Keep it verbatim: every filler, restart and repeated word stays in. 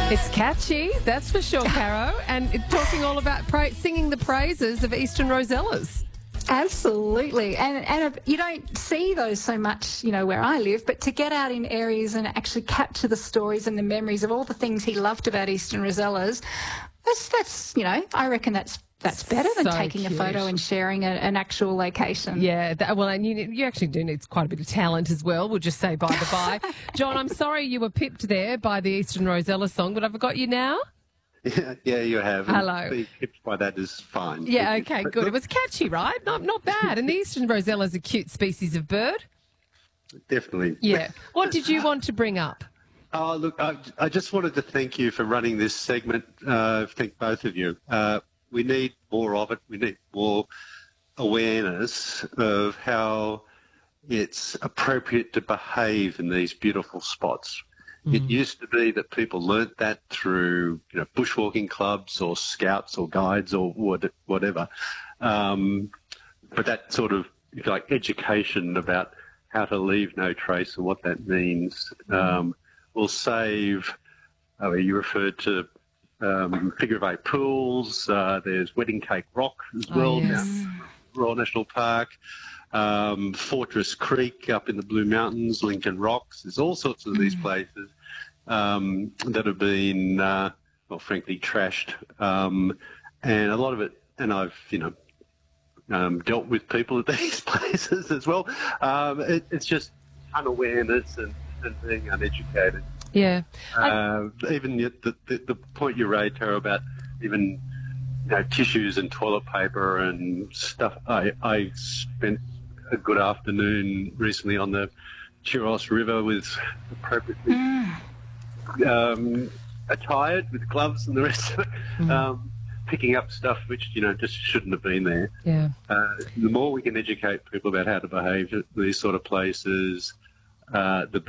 It's catchy, that's for sure, Caro, and it- talking all about pra- singing the praises of Eastern Rosellas. Absolutely. And and you don't see those so much, you know, where I live, but to get out in areas and actually capture the stories and the memories of all the things he loved about Eastern Rosellas, that's, that's you know, I reckon that's that's better than So taking cute. a photo and sharing a, an actual location. Yeah, that, well, and you, you actually do need quite a bit of talent as well, we'll just say by the by. John, I'm sorry you were pipped there by the Eastern Rosella song, but I've got you now. Yeah, yeah, you have. Hello. And being pipped by that is fine. Yeah, okay, good. It was catchy, right? Not not bad. And the Eastern Rosella is a cute species of bird. Definitely. Yeah. What did you want to bring up? Oh, look, I, I just wanted to thank you for running this segment. Uh, thank both of you. Uh, we need more of it. We need more awareness of how it's appropriate to behave in these beautiful spots. Mm. It used to be that people learnt that through, you know, bushwalking clubs or scouts or guides or what, whatever. Um, but that sort of, if you like, education about how to leave no trace and what that means um, will save. Oh, you referred to um, figure of eight pools. Uh, there's Wedding Cake Rock as well, oh, yes. down Royal National Park. Um, Fortress Creek up in the Blue Mountains, Lincoln Rocks. There's all sorts of these places um, that have been, uh, well, frankly, trashed. Um, and a lot of it, and I've, you know, um, dealt with people at these places as well. Um, it, it's just unawareness and, and being uneducated. Yeah. Uh, even the, the, the point you raised, Tara, about even, you know, tissues and toilet paper and stuff. I, I spent a good afternoon recently on the Chiros River with appropriately mm. um, attired with gloves and the rest of it, mm. um, picking up stuff which, you know, just shouldn't have been there. Yeah. Uh, the more we can educate people about how to behave at these sort of places, uh, the